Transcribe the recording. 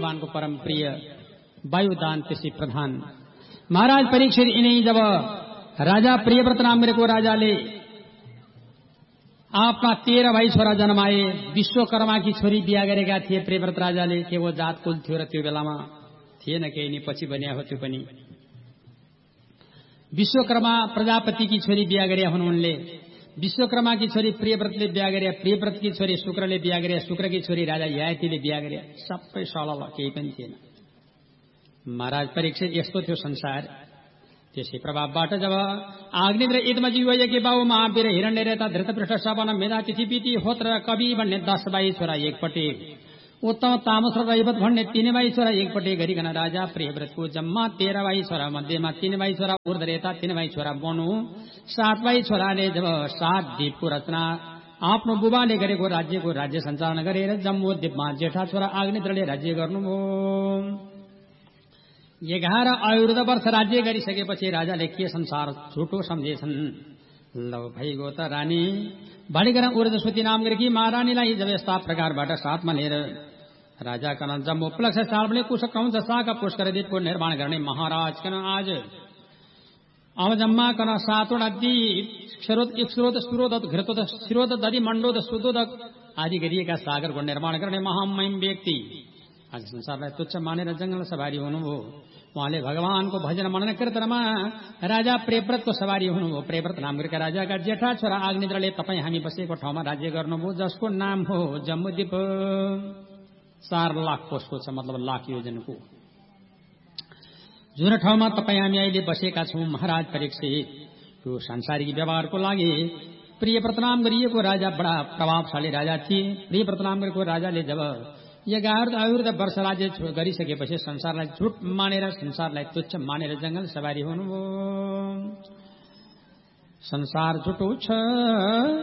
भगवान को परम प्रिय, वायुदान त्यसै प्रधान। महाराज परीक्षित यिनै जब राजा प्रियव्रत नाम गरेको राजाले आफ्ना 13 भाइ छोरा जन्माए। विश्वकर्मा की छोरी बिहा गरेका थिए प्रियव्रत राजाले। के वो जात कुल थियो र त्यो बेलामा थिएन, केही नि पछि बन्या हो त्यो पनि। विश्वकर्मा प्रजापति की छोरी बिहा गरे हुन् उनले। विश्वकर्मा की छोरी प्रियव्रतले बिहा गरे, प्रियव्रत की छोरी शुक्रले बिहा गरे, शुक्र की छोरी राजा ययातिले बिहा गरे। सबै सलल, केही पनि थिएन। महाराज परीक्षित यस्तो थियो संसार। त्यसै प्रभावबाट जब आग्नेन्द्र इदमजी यज्ञ बाबु महावीर हिरण्यरेता धृतपृष्ठ सवन मेधातिथि पिति होत्र कवि भन्ने 10 भाइ छोरा एकपटे, उत्तम तामस र रैवत भन्ने 3 भाइ छोरा एकपटे गरिकन राजा प्रियव्रतको जम्मा 13 भाइ छोरा मध्येमा 3 भाइ छोरा ऊर्ध्वरेता, 3 भाइ छोरा बनु, 7 भाइ छोराले जब 7 द्वीपको रचना आफ्नो बुबाले गरेको राज्यको राज्य सञ्चालन गरेर जम्मू द्वीपमा जेठा छोरा आग्नेन्द्रले राज्य गर्नुभयो। 11 आयुर्ध वर्ष राज्य गरिसकेपछि राजाले के संसार झुटो सम्झेछन्। लौ भइगयो त रानी भनिकन ऊर्ध्वश्रुति नाम गरेकी महारानीलाई जब यस्ता प्रकारबाट साथमा लिएर राजा कन जम्मू प्लक्ष सालले कुश कौंस शाखा पुष्कर द्वीपको निर्माण गर्ने महाराज कन आज अब जम्मा कन 7वटा द्वीप स्रोत सुरोदक घृतोदक शिरोदक दधि मण्डोदक सुदोदक आदि गरिएका सागरको निर्माण गर्ने महामहिम व्यक्ति आज संसारलाई तुच्छ मानेर जंगल सवारी हुनुभयो। उहाँले भगवानको भजन मनन कीर्तनमा राजा प्रियव्रतको सवारी हुनुभयो। प्रियव्रत नाम गरेका राजाका जेठा छोरा आग्नेन्द्रले तपाईँ हामी बसेको ठाउँमा राज्य गर्नुभयो, जसको नाम हो जम्बूद्वीप। 4 लाख कोषको छ, मतलब लाख योजनको। जुन ठाउँमा तपाईँ हामी अहिले बसेका छौं महाराज परीक्षित, त्यो सांसारिक व्यवहारको लागि प्रियव्रत नाम गरिएको राजा बडा प्रभावशाली राजा थिए। प्रियव्रत नाम गरेको राजाले जब 11 आयुर्ध वर्ष राज्य गरिसकेपछि संसारलाई झुट मानेर, संसारलाई तुच्छ मानेर जंगल सवारी हुनुभयो। संसार झुटो छ